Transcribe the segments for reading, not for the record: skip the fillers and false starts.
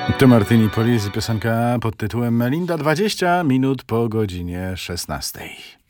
To Martini Polizzi, piosenka pod tytułem Melinda, 20 minut po godzinie 16.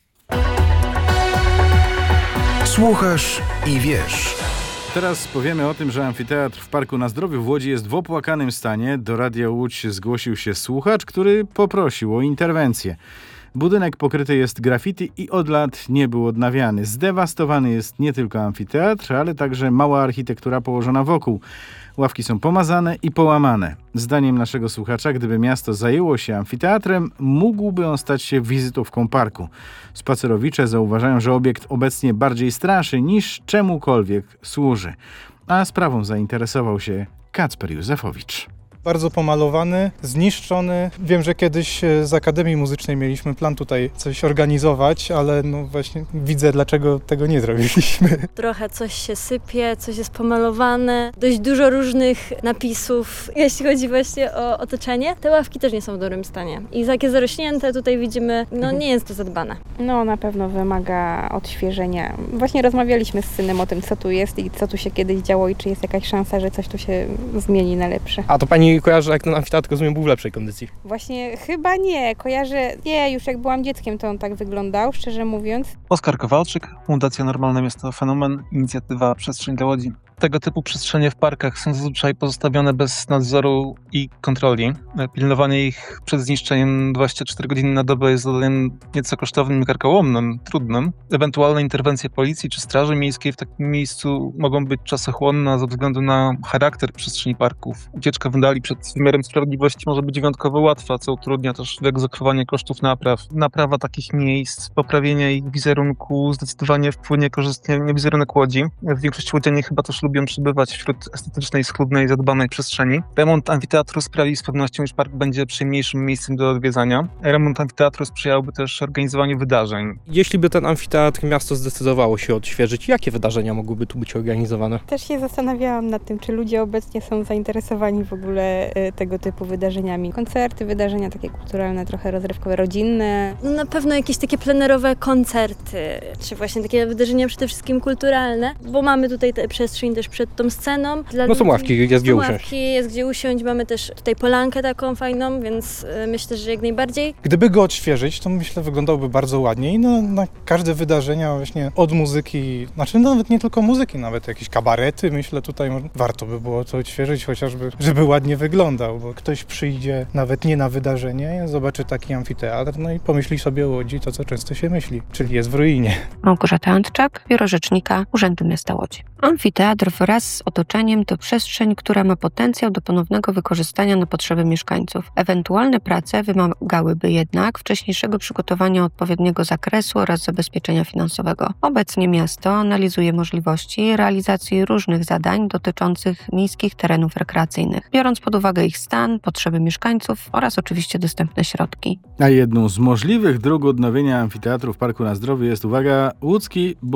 Słuchasz i wiesz. Teraz powiemy o tym, że amfiteatr w Parku na Zdrowiu w Łodzi jest w opłakanym stanie. Do Radia Łódź zgłosił się słuchacz, który poprosił o interwencję. Budynek pokryty jest graffiti i od lat nie był odnawiany. Zdewastowany jest nie tylko amfiteatr, ale także mała architektura położona wokół. Ławki są pomazane i połamane. Zdaniem naszego słuchacza, gdyby miasto zajęło się amfiteatrem, mógłby on stać się wizytówką parku. Spacerowicze zauważają, że obiekt obecnie bardziej straszy niż czemukolwiek służy. A sprawą zainteresował się Kacper Józefowicz. Bardzo pomalowany, zniszczony. Wiem, że kiedyś z Akademii Muzycznej mieliśmy plan tutaj coś organizować, ale no właśnie widzę, dlaczego tego nie zrobiliśmy. Trochę coś się sypie, coś jest pomalowane, dość dużo różnych napisów, jeśli chodzi właśnie o otoczenie. Te ławki też nie są w dobrym stanie i takie zarośnięte tutaj widzimy, nie jest to zadbane. No na pewno wymaga odświeżenia. Właśnie rozmawialiśmy z synem o tym, co tu jest i co tu się kiedyś działo i czy jest jakaś szansa, że coś tu się zmieni na lepsze. A to pani kojarzy, jak ten amfiteatr, rozumiem, był w lepszej kondycji? Właśnie chyba nie. Kojarzę, już jak byłam dzieckiem, to on tak wyglądał, szczerze mówiąc. Oskar Kowalczyk, Fundacja Normalne Miasto Fenomen, inicjatywa Przestrzeń dla Łodzi. Tego typu przestrzenie w parkach są zazwyczaj pozostawione bez nadzoru i kontroli. Pilnowanie ich przed zniszczeniem 24 godziny na dobę jest zadaniem nieco kosztownym i karkołomnym, trudnym. Ewentualne interwencje policji czy straży miejskiej w takim miejscu mogą być czasochłonne ze względu na charakter przestrzeni parków. Ucieczka wandali przed wymiarem sprawiedliwości może być wyjątkowo łatwa, co utrudnia też wyegzekwowanie kosztów napraw. Naprawa takich miejsc, poprawienie ich wizerunku zdecydowanie wpłynie korzystnie na wizerunek Łodzi. W większości łodzianie chyba też lubią przebywać wśród estetycznej, schludnej, zadbanej przestrzeni. Remont amfiteatru sprawi z pewnością, iż park będzie przyjemniejszym miejscem do odwiedzania. Remont amfiteatru sprzyjałby też organizowaniu wydarzeń. Jeśli by ten amfiteatr miasto zdecydowało się odświeżyć, jakie wydarzenia mogłyby tu być organizowane? Też się zastanawiałam nad tym, czy ludzie obecnie są zainteresowani w ogóle tego typu wydarzeniami. Koncerty, wydarzenia takie kulturalne, trochę rozrywkowe, rodzinne. Na pewno jakieś takie plenerowe koncerty, czy właśnie takie wydarzenia przede wszystkim kulturalne, bo mamy tutaj tę przestrzeń też przed tą sceną. No są ławki, jest gdzie usiąść. Ławki, jest gdzie usiąść, mamy też tutaj polankę taką fajną, więc myślę, że jak najbardziej. Gdyby go odświeżyć, to myślę, wyglądałby bardzo ładnie i na każde wydarzenia właśnie od muzyki, nawet nie tylko muzyki, nawet jakieś kabarety, myślę tutaj warto by było to odświeżyć, chociażby, żeby ładnie wyglądał, bo ktoś przyjdzie nawet nie na wydarzenie, zobaczy taki amfiteatr, i pomyśli sobie o Łodzi to, co często się myśli, czyli jest w ruinie. Małgorzata Antczak, biuro rzecznika Urzędu Miasta Łodzi. Amfiteatr wraz z otoczeniem to przestrzeń, która ma potencjał do ponownego wykorzystania na potrzeby mieszkańców. Ewentualne prace wymagałyby jednak wcześniejszego przygotowania odpowiedniego zakresu oraz zabezpieczenia finansowego. Obecnie miasto analizuje możliwości realizacji różnych zadań dotyczących miejskich terenów rekreacyjnych, biorąc pod uwagę ich stan, potrzeby mieszkańców oraz oczywiście dostępne środki. A jedną z możliwych dróg odnowienia amfiteatru w Parku na Zdrowiu jest, uwaga, łódzki